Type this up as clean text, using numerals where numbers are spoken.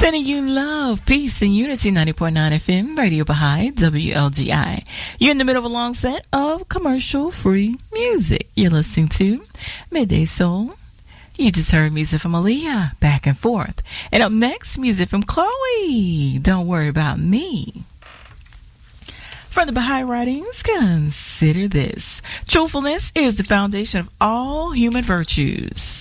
Sending you love, peace, and unity. 90.9 FM, Radio Baha'i, WLGI. You're in the middle of a long set of commercial-free music. You're listening to Midday Soul. You just heard music from Aaliyah, Back and Forth. And up next, music from Chloe, Don't Worry About Me. From the Baha'i writings, consider this. Truthfulness is the foundation of all human virtues.